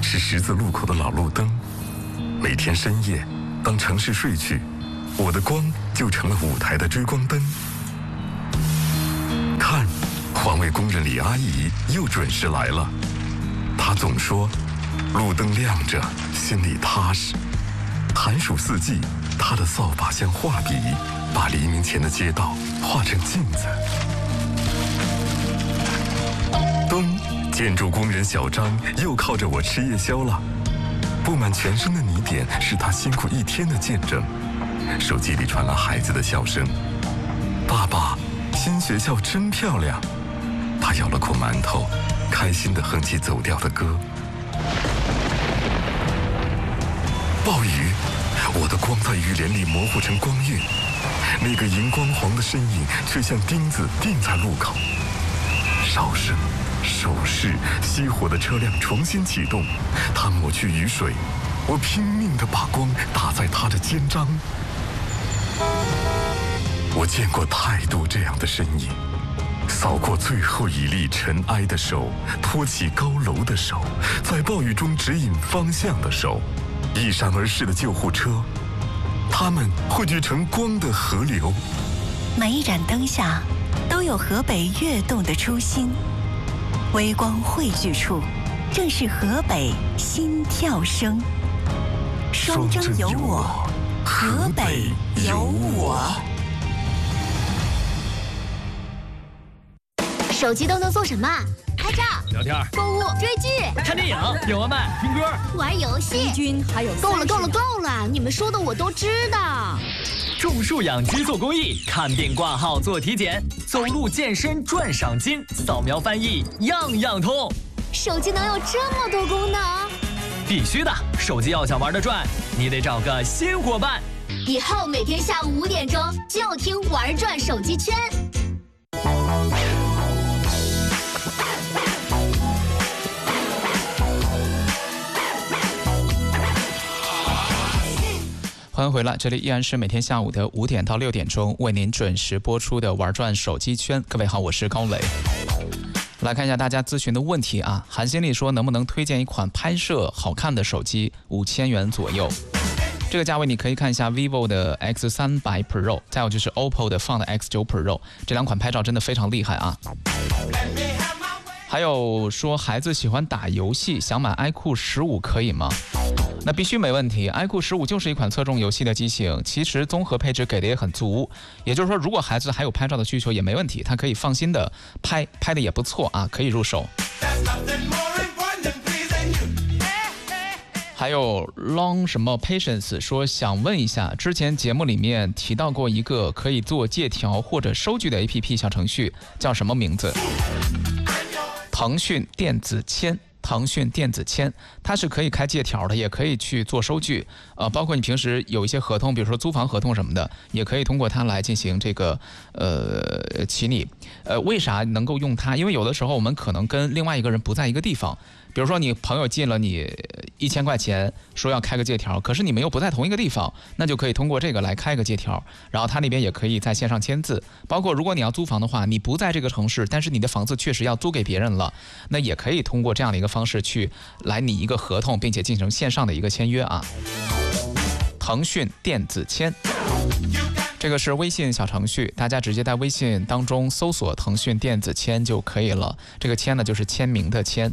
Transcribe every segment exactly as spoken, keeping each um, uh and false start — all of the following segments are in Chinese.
是十字路口的老路灯。每天深夜，当城市睡去，我的光就成了舞台的追光灯。看，环卫工人李阿姨又准时来了。她总说，路灯亮着，心里踏实。寒暑四季，她的扫把像画笔，把黎明前的街道画成镜子。冬，建筑工人小张又靠着我吃夜宵了。布满全身的泥点是他辛苦一天的见证。手机里传来孩子的笑声：“爸爸，新学校真漂亮。”他咬了口馒头，开心地哼起走调的歌。暴雨，我的光在雨帘里模糊成光晕，那个荧光黄的身影却像钉子钉在路口。哨声、手势，熄火的车辆重新启动，他抹去雨水，我拼命地把光打在他的肩章。我见过太多这样的身影，扫过最后一粒尘埃的手，托起高楼的手，在暴雨中指引方向的手，一闪而逝的救护车，它们汇聚成光的河流。 每一盏灯下都有河北跃动的初心，微光汇聚处，正是河北心跳声。双征有我，河北有我。 手机都能做什么？拍照、 聊天、 购物、追剧、 看电影、点外卖、听歌、 玩游戏。 君还有够了，够了，够了！你们说的我都知道。 种树养鸡做公益，看病挂号做体检，走路健身赚赏金，扫描翻译样样通。 手机能有这么多功能？ 必须的，手机要想玩得转，你得找个新伙伴。 以后每天下午五点钟就听玩转手机圈。 欢迎回来，这里依然是每天下午的五点到六点钟为您准时播出的玩转手机圈。各位好，我是高磊。来看一下大家咨询的问题啊。韩新丽说，能不能推荐一款拍摄好看的手机，五千元左右？这个价位你可以看一下 vivo 的 X 三百 Pro， 再有就是 O P P O 的 Find X 九 Pro， 这两款拍照真的非常厉害啊。还有说孩子喜欢打游戏，想买 iQOO 十五可以吗？那必须没问题 ，iQOO 十五就是一款侧重游戏的机型，其实综合配置给的也很足。也就是说，如果孩子还有拍照的需求也没问题，他可以放心的拍，拍的也不错啊，可以入手。还有 long 什么 patience 说想问一下，之前节目里面提到过一个可以做借条或者收据的 A P P 小程序，叫什么名字？腾讯电子签。腾讯电子签，它是可以开借条的，也可以去做收据，呃，包括你平时有一些合同，比如说租房合同什么的，也可以通过它来进行这个呃起拟。呃，为啥能够用它？因为有的时候我们可能跟另外一个人不在一个地方，比如说你朋友借了你一千块钱，说要开个借条，可是你们又不在同一个地方，那就可以通过这个来开个借条，然后他那边也可以在线上签字。包括如果你要租房的话，你不在这个城市，但是你的房子确实要租给别人了，那也可以通过这样的一个方式去来拟一个合同，并且进行线上的一个签约啊。腾讯电子签。这个是微信小程序，大家直接在微信当中搜索腾讯电子签就可以了。这个签呢，就是签名的签。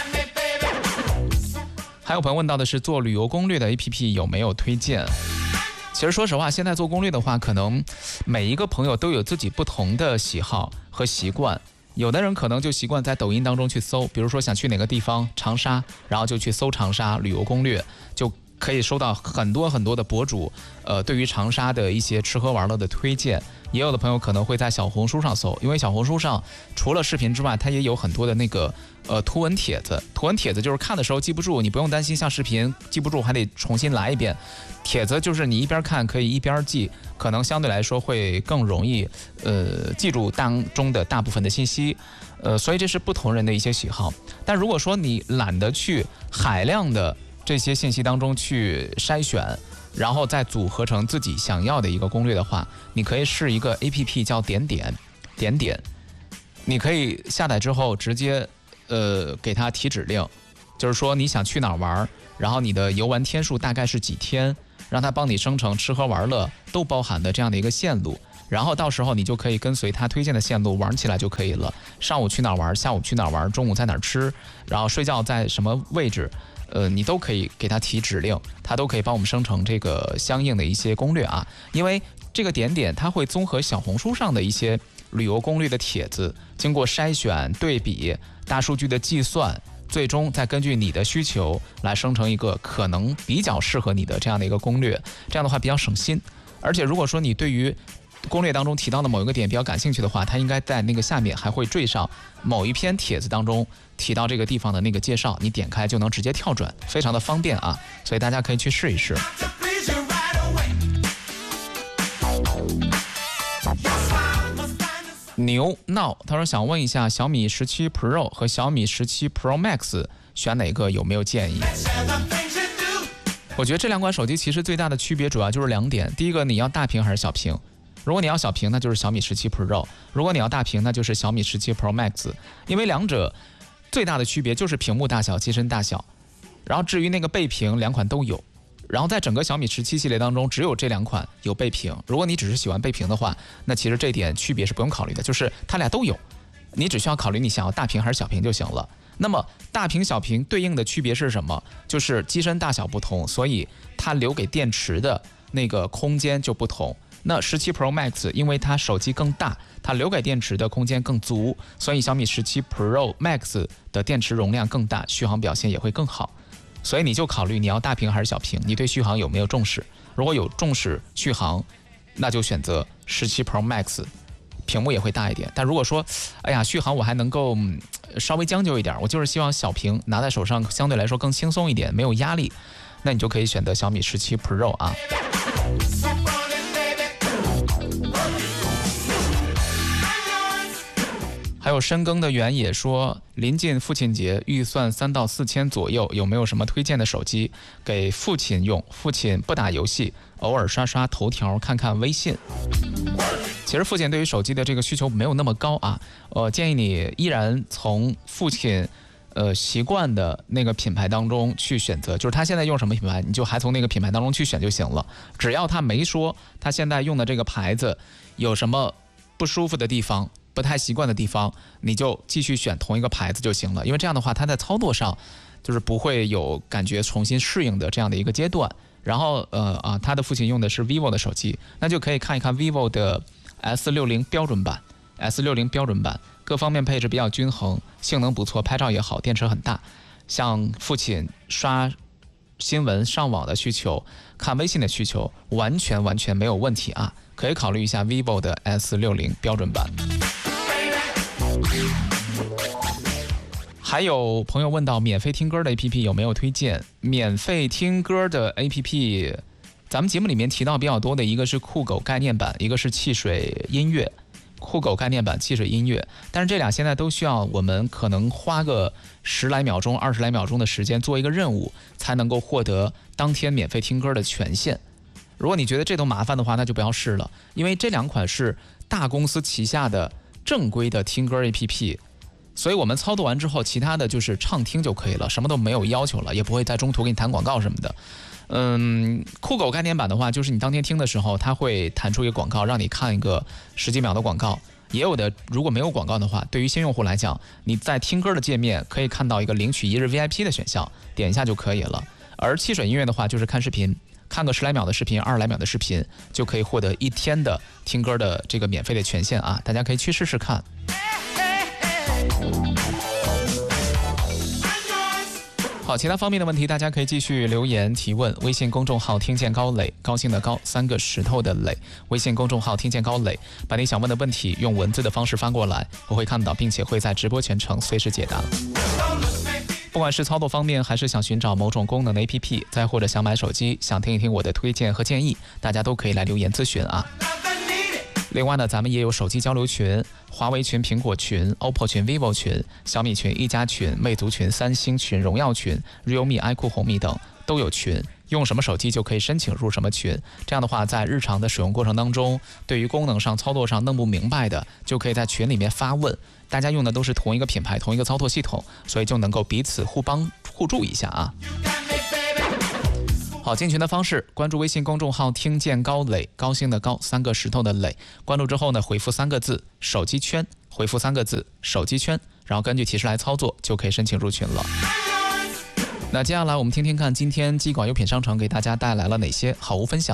还有朋友问到的是做旅游攻略的 A P P 有没有推荐？其实说实话，现在做攻略的话，可能每一个朋友都有自己不同的喜好和习惯。有的人可能就习惯在抖音当中去搜，比如说想去哪个地方，长沙，然后就去搜长沙旅游攻略，就可以收到很多很多的博主，呃，对于长沙的一些吃喝玩乐的推荐。也有的朋友可能会在小红书上搜，因为小红书上除了视频之外，它也有很多的那个呃图文帖子。图文帖子就是看的时候记不住，你不用担心像视频记不住还得重新来一遍。帖子就是你一边看可以一边记，可能相对来说会更容易呃记住当中的大部分的信息。呃，所以这是不同人的一些喜好。但如果说你懒得去海量的这些信息当中去筛选，然后再组合成自己想要的一个攻略的话，你可以试一个 A P P 叫点点点点，你可以下载之后直接呃给它提指令， 就是说你想去哪儿玩，然后你的游玩天数大概是几天，让它帮你生成吃喝玩乐都包含的这样的一个线路，然后到时候你就可以跟随它推荐的线路玩起来就可以了。上午去哪儿玩，下午去哪儿玩，中午在哪儿吃，然后睡觉在什么位置，呃，你都可以给它提指令，它都可以帮我们生成这个相应的一些攻略啊。因为这个点点它会综合小红书上的一些旅游攻略的帖子，经过筛选、对比、大数据的计算，最终再根据你的需求来生成一个可能比较适合你的这样的一个攻略，这样的话比较省心。而且如果说你对于攻略当中提到的某一个点比较感兴趣的话，它应该在那个下面还会缀上某一篇帖子当中提到这个地方的那个介绍，你点开就能直接跳转，非常的方便啊，所以大家可以去试一试。牛闹他说想问一下小米十七 Pro 和小米十七 Pro Max 选哪个，有没有建议？我觉得这两款手机其实最大的区别主要就是两点，第一个你要大屏还是小屏，如果你要小屏那就是小米十七 Pro， 如果你要大屏那就是小米十七 Pro Max， 因为两者最大的区别就是屏幕大小、机身大小，然后至于那个背屏两款都有，然后在整个小米十七系列当中只有这两款有背屏，如果你只是喜欢背屏的话，那其实这点区别是不用考虑的，就是它俩都有，你只需要考虑你想要大屏还是小屏就行了。那么大屏小屏对应的区别是什么？就是机身大小不同，所以它留给电池的那个空间就不同。那十七 Pro Max 因为它手机更大，它留给电池的空间更足，所以小米十七 Pro Max 的电池容量更大，续航表现也会更好。所以你就考虑你要大屏还是小屏，你对续航有没有重视？如果有重视续航，那就选择十七 Pro Max， 屏幕也会大一点。但如果说，哎呀，续航我还能够、嗯、稍微将就一点，我就是希望小屏拿在手上相对来说更轻松一点，没有压力，那你就可以选择小米十七 Pro 啊。还有深耕的原野说，临近父亲节，预算三到四千左右，有没有什么推荐的手机给父亲用？父亲不打游戏，偶尔刷刷头条，看看微信。其实父亲对于手机的这个需求没有那么高啊，呃，建议你依然从父亲呃习惯的那个品牌当中去选择，就是他现在用什么品牌，你就还从那个品牌当中去选就行了。只要他没说他现在用的这个牌子有什么不舒服的地方，不太习惯的地方，你就继续选同一个牌子就行了，因为这样的话它在操作上就是不会有感觉重新适应的这样的一个阶段。然后呃啊，他的父亲用的是 vivo 的手机，那就可以看一看 vivo 的 S 六十 标准版 S 六十 标准版各方面配置比较均衡，性能不错，拍照也好，电池很大，像父亲刷新闻上网的需求，看微信的需求完全完全没有问题啊，可以考虑一下 vivo 的 S 六十 标准版。还有朋友问到免费听歌的 A P P 有没有推荐？免费听歌的 A P P 咱们节目里面提到比较多的一个是酷狗概念版，一个是汽水音乐。酷狗概念版、汽水音乐，但是这俩现在都需要我们可能花个十来秒钟、二十来秒钟的时间做一个任务，才能够获得当天免费听歌的权限。如果你觉得这都麻烦的话，那就不要试了，因为这两款是大公司旗下的正规的听歌 A P P， 所以我们操作完之后，其他的就是畅听就可以了，什么都没有要求了，也不会在中途给你弹广告什么的。嗯，酷狗概念版的话，就是你当天听的时候，它会弹出一个广告，让你看一个十几秒的广告。也有的，如果没有广告的话，对于新用户来讲，你在听歌的界面可以看到一个领取一日 V I P 的选项，点一下就可以了。而汽水音乐的话，就是看视频，看个十来秒的视频、二十来秒的视频，就可以获得一天的听歌的这个免费的权限啊！大家可以去试试看。好，其他方面的问题大家可以继续留言提问。微信公众号听见高磊，高兴的高，三个石头的磊。微信公众号听见高磊，把你想问的问题用文字的方式发过来，我会看到，并且会在直播全程随时解答。不管是操作方面，还是想寻找某种功能的 A P P， 再或者想买手机，想听一听我的推荐和建议，大家都可以来留言咨询啊。另外呢，咱们也有手机交流群，华为群、苹果群、O P P O 群、vivo 群、小米群、一加群、魅族群、三星群、荣耀群、realme、iQOO、红米等都有群，用什么手机就可以申请入什么群。这样的话，在日常的使用过程当中，对于功能上、操作上弄不明白的，就可以在群里面发问。大家用的都是同一个品牌、同一个操作系统，所以就能够彼此互帮、 互助一下啊。好，进群的方式，关注微信公众号听见高磊，高兴的高，三个石头的磊，关注之后呢，回复三个字手机圈，回复三个字手机圈，然后根据提示来操作，就可以申请入群了。那接下来我们听听看今天机广优品商城给大家带来了哪些好物分享。